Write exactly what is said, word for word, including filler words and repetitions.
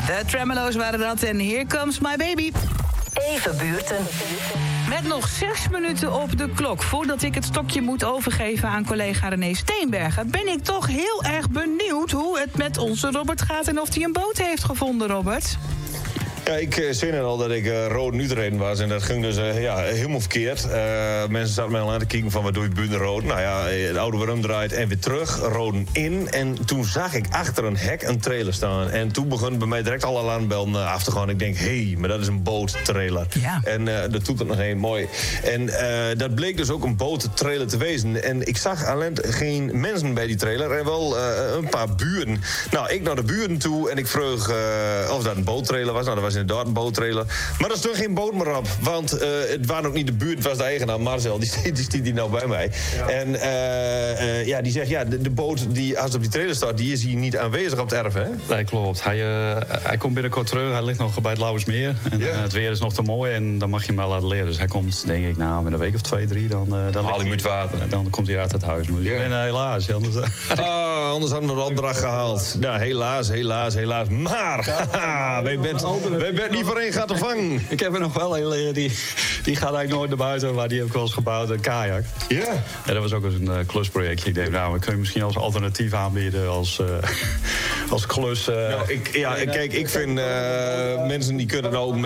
De Tremolo's waren dat en Here Comes My Baby. Even buurten. Met nog zes minuten op de klok voordat ik het stokje moet overgeven aan collega René Steenbergen, ben ik toch heel erg benieuwd hoe het met onze Robert gaat en of hij een boot heeft gevonden, Robert. Ja, ik uh, zei net al dat ik uh, rood nu reden was. En dat ging dus uh, ja, helemaal verkeerd. Uh, mensen zaten mij al aan te kijken van wat doe je buiten rood. Nou ja, de oude weer omdraait en weer terug. Roden in. En toen zag ik achter een hek een trailer staan. En toen begon bij mij direct alle alarmbellen uh, af te gaan. Ik denk, hé, hey, maar dat is een boottrailer. Ja. En uh, dat doet het nog een mooi. En uh, dat bleek dus ook een boottrailer te wezen. En ik zag alleen geen mensen bij die trailer. En wel uh, een paar buren. Nou, ik naar de buren toe en ik vroeg uh, of dat een boottrailer was. Nou, dat was inderdaad een boottrailer. Maar er stond geen boot meer op. Want uh, het waren ook niet de buurt, het was de eigenaar, Marcel. Die, die stiet die nou bij mij. Ja. En uh, uh, ja, die zegt, ja, de, de boot die als op die trailer staat, die is hier niet aanwezig op het erf, hè? Nee, klopt. Hij, uh, hij komt binnenkort terug. Hij ligt nog bij het Lauwersmeer. En ja. uh, het weer is nog te mooi en dan mag je hem wel laten leren. Dus hij komt, denk ik, nou, met een week of twee, drie, dan... Uh, dan haal hij moet water. Dan komt hij uit het huis. Ja. En uh, helaas. Anders, oh, anders hadden we een opdracht gehaald. Nou, helaas, helaas, helaas. Maar, haha, wij bent, wij bent niet voor één gaat te vangen. Ik heb er nog wel een leren, die, die gaat eigenlijk nooit naar buiten, maar die heb ik wel eens gebouwd, een kajak. Ja. En dat was ook eens een uh, klusprojectje. Ik denk, nou, we kunnen misschien als alternatief aanbieden, als, uh, als klus. Uh, nou, ik, ja, kijk, ik vind uh, mensen die kunnen nou